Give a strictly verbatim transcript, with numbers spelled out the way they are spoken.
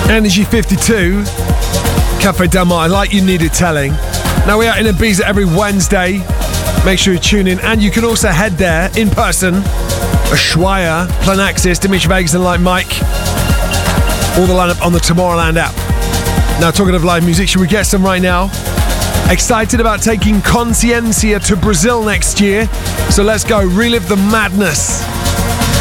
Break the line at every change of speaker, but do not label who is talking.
Energy fifty-two, Cafe Del Mar, like you needed telling. Now we're out in Ibiza every Wednesday. Make sure you tune in, and you can also head there in person. Ushuaia, Planaxis, Dimitri Vegas and Like Mike. All the lineup on the Tomorrowland app. Now talking of live music, should we get some right now? Excited about taking Consciencia to Brazil next year. So let's go relive the madness.